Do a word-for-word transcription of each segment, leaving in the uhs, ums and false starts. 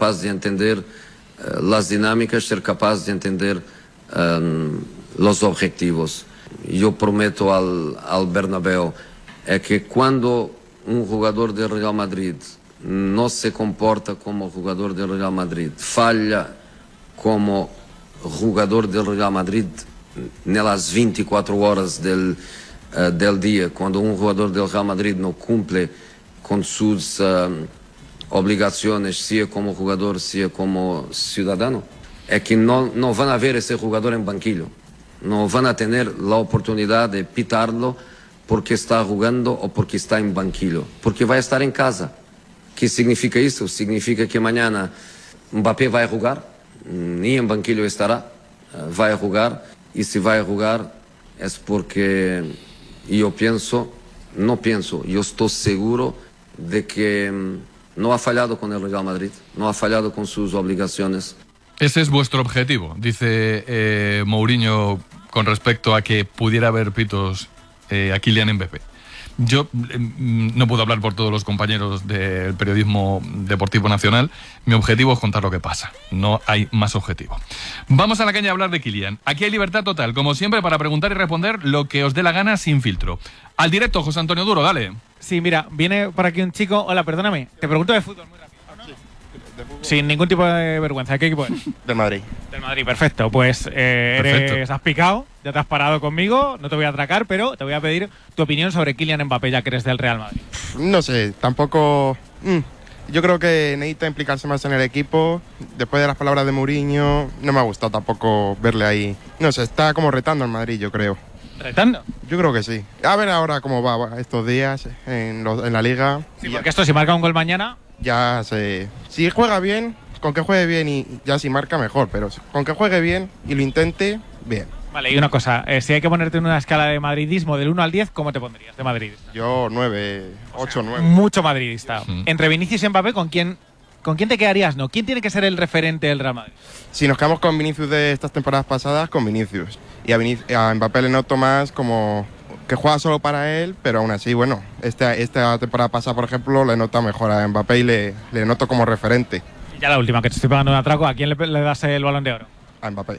capaz de entender uh, las dinámicas, ser capaz de entender um, los objetivos. Yo prometo al, al Bernabéu é que quando um jogador do Real Madrid não se comporta como jogador do Real Madrid, falha como jogador do Real Madrid nas vinte e quatro horas del, uh, del dia, quando um jogador do Real Madrid não cumpre com suas uh, obrigações, seja como jogador, seja como cidadão, é que não, não vão haver esse jogador em banquillo. No van a tener la oportunidad de pitarlo porque está jugando o porque está en banquillo, porque va a estar en casa. ¿Qué significa eso? Significa que mañana Mbappé va a jugar, ni en banquillo estará, va a jugar, y si va a jugar es porque yo pienso, no pienso, yo estoy seguro de que no ha fallado con el Real Madrid, no ha fallado con sus obligaciones. Ese es vuestro objetivo, dice eh, Mourinho con respecto a que pudiera haber pitos eh, a Kylian Mbappé. Yo eh, no puedo hablar por todos los compañeros del periodismo deportivo nacional. Mi objetivo es contar lo que pasa. No hay más objetivo. Vamos a la caña a hablar de Kylian. Aquí hay libertad total, como siempre, para preguntar y responder lo que os dé la gana sin filtro. Al directo, José Antonio Duro, dale. Sí, mira, viene por aquí un chico. Hola, perdóname. Te pregunto de fútbol muy rápido. Sin ningún tipo de vergüenza. ¿Qué equipo eres? Del Madrid. Del Madrid, perfecto. Pues eh, Perfecto. eres, has picado, ya te has parado conmigo, no te voy a atracar, pero te voy a pedir tu opinión sobre Kylian Mbappé, ya que eres del Real Madrid. No sé, tampoco... Mm, yo creo que necesita implicarse más en el equipo. Después de las palabras de Mourinho, no me ha gustado tampoco verle ahí. No sé, está como retando al Madrid, yo creo. ¿Retando? Yo creo que sí. A ver ahora cómo va estos días en, los, en la Liga. Sí, porque esto si marca un gol mañana... Ya sé. Si juega bien, con que juegue bien y ya si marca mejor, pero con que juegue bien y lo intente, bien. Vale, y una cosa, eh, si hay que ponerte en una escala de madridismo del uno al diez, ¿cómo te pondrías de madridista? Yo nueve, ocho, nueve. Mucho madridista. Mm. Entre Vinicius y Mbappé, ¿con quién, ¿con quién te quedarías? No, ¿quién tiene que ser el referente del Real Madrid? Si nos quedamos con Vinicius de estas temporadas pasadas, con Vinicius. Y a, Vinic a Mbappé le noto más como que juega solo para él, pero aún así, bueno, esta, esta temporada pasada, por ejemplo, le noto mejor a Mbappé y le, le noto como referente. Y ya la última, que te estoy pagando un atraco, ¿a quién le, le das el Balón de Oro? A Mbappé.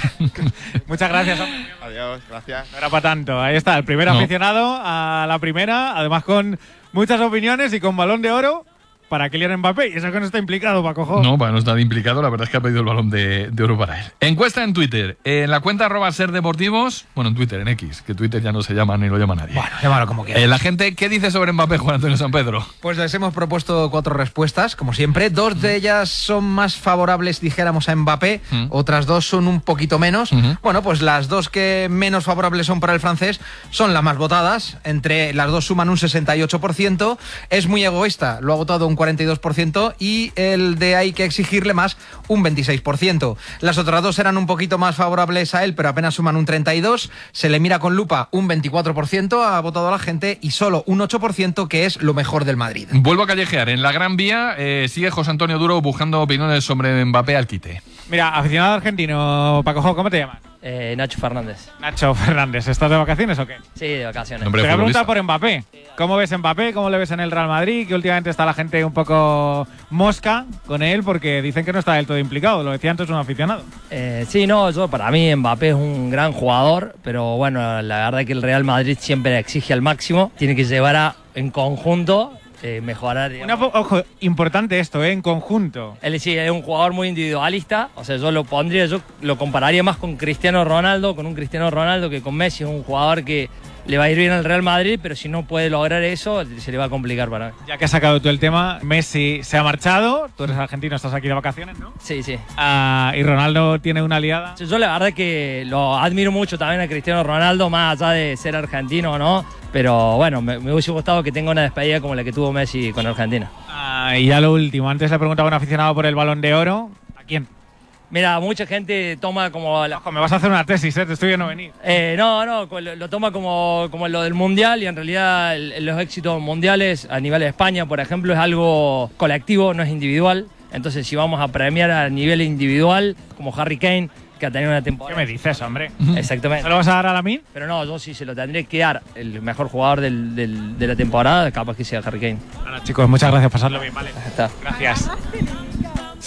Muchas gracias, hombre. Adiós, gracias. No era para tanto. Ahí está, el primer No. aficionado a la primera, además con muchas opiniones y con Balón de Oro para Kylian Mbappé. Y eso que no está implicado, Paco Jo. No, bueno, no está implicado, la verdad es que ha pedido el balón de, de oro para él. Encuesta en Twitter, en la cuenta arroba ser deportivos, bueno, en Twitter, en X, que Twitter ya no se llama ni lo llama nadie. Bueno, llámalo como quieras. Eh, la gente, ¿qué dice sobre Mbappé, Juan Antonio San Pedro? Pues les hemos propuesto cuatro respuestas, como siempre. Dos de ellas son más favorables, dijéramos, a Mbappé. Mm. Otras dos son un poquito menos. Ujú. Bueno, pues las dos que menos favorables son para el francés son las más votadas. Entre las dos suman un sesenta y ocho por ciento. Es muy egoísta, lo ha votado un cuarenta y dos por ciento. Y el de hay que exigirle más, un veintiséis por ciento. Las otras dos eran un poquito más favorables a él, pero apenas suman un treinta y dos por ciento. Se le mira con lupa, un veinticuatro por ciento ha votado a la gente y solo un ocho por ciento que es lo mejor del Madrid. Vuelvo a callejear, en la Gran Vía eh, sigue José Antonio Duro buscando opiniones sobre Mbappé al quite. Mira, aficionado argentino, Paco Jo, ¿cómo te llamas? Eh, Nacho Fernández. Nacho Fernández, ¿estás de vacaciones o qué? Sí, de vacaciones. Hombre, Te voy a futbolista. preguntar por Mbappé. ¿Cómo ves Mbappé? ¿Cómo le ves en el Real Madrid? Que últimamente está la gente un poco mosca con él porque dicen que no está del todo implicado. Lo decía antes un aficionado. Eh, sí, no, yo para mí Mbappé es un gran jugador, pero bueno, la verdad es que el Real Madrid siempre exige al máximo. Tiene que llevar a, en conjunto, eh, mejorar. Una, ojo, importante esto, ¿eh? En conjunto. Él sí es un jugador muy individualista, o sea, yo lo pondría, yo lo compararía más con Cristiano Ronaldo, con un Cristiano Ronaldo que con Messi. Es un jugador que le va a ir bien al Real Madrid, pero si no puede lograr eso, se le va a complicar para mí. Ya que has sacado tú el tema, Messi se ha marchado, tú eres argentino, estás aquí de vacaciones, ¿no? Sí, sí. Ah, y Ronaldo tiene una aliada. Yo la verdad que lo admiro mucho también a Cristiano Ronaldo, más allá de ser argentino o no, pero bueno, me, me hubiese gustado que tenga una despedida como la que tuvo Messi con Argentina. Ah, y ya lo último, antes le preguntaba a un aficionado por el Balón de Oro. ¿A quién? Mira, mucha gente toma como... La... Ojo, me vas a hacer una tesis, ¿eh? Te estoy viendo venir. Eh, no, no, lo, lo toma como, como lo del Mundial y en realidad el, los éxitos mundiales a nivel de España, por ejemplo, es algo colectivo, no es individual. Entonces, si vamos a premiar a nivel individual, como Harry Kane, que ha tenido una temporada... ¿Qué me dices, hombre? Exactamente. ¿Se lo vas a dar a Lamine? Pero no, yo sí se lo tendré que dar el mejor jugador del, del, de la temporada, capaz que sea Harry Kane. Bueno, chicos, muchas gracias por pasarlo bien, vale. Ya está. Gracias.